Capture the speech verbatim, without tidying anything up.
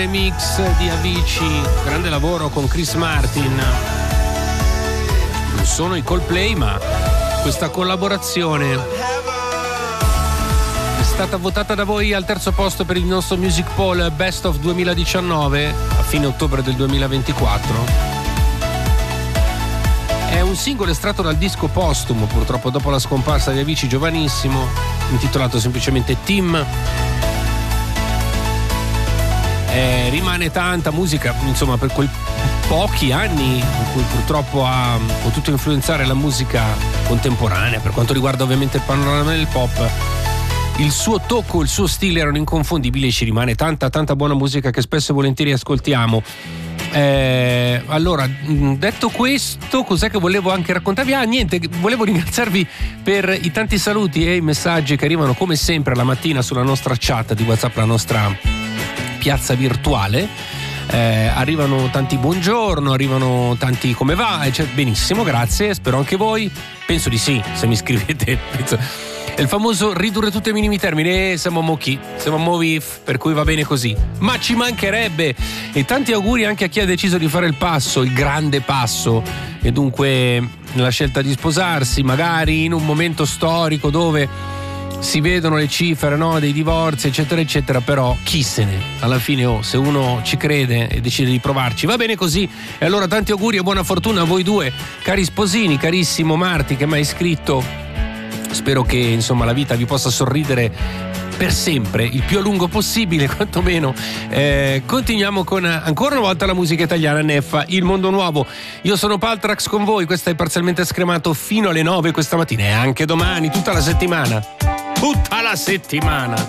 Remix di Avicii, grande lavoro con Chris Martin. Non sono i Coldplay, ma questa collaborazione è stata votata da voi al terzo posto per il nostro Music Poll Best of duemiladiciannove a fine ottobre del duemilaventiquattro. È un singolo estratto dal disco postumo, purtroppo dopo la scomparsa di Avicii giovanissimo, intitolato semplicemente Tim. Eh, rimane tanta musica, insomma, per quei pochi anni in cui purtroppo ha potuto influenzare la musica contemporanea, per quanto riguarda ovviamente il panorama del pop. Il suo tocco, il suo stile erano inconfondibili e ci rimane tanta tanta buona musica che spesso e volentieri ascoltiamo. Eh, allora, detto questo, cos'è che volevo anche raccontarvi? Ah, niente, volevo ringraziarvi per i tanti saluti e i messaggi che arrivano come sempre la mattina sulla nostra chat di WhatsApp, la nostra piazza virtuale. Eh, arrivano tanti buongiorno, arrivano tanti come va, cioè, benissimo, grazie, spero anche voi, penso di sì, se mi scrivete. Penso. È il famoso ridurre tutti ai minimi termini, eh, siamo mo chi, siamo mo vif, per cui va bene così, ma ci mancherebbe. E tanti auguri anche a chi ha deciso di fare il passo, il grande passo, e dunque la scelta di sposarsi magari in un momento storico dove si vedono le cifre, no, dei divorzi eccetera eccetera, però chi se ne, alla fine oh, se uno ci crede e decide di provarci va bene così. E allora tanti auguri e buona fortuna a voi due cari sposini, carissimo Marti che mi hai scritto. Spero che insomma la vita vi possa sorridere per sempre, il più a lungo possibile quantomeno. Eh, continuiamo con ancora una volta la musica italiana, Neffa, Il Mondo Nuovo. Io sono Paltrax con voi, questo è Parzialmente Scremato fino alle nove questa mattina e anche domani, tutta la settimana. Tutta la settimana.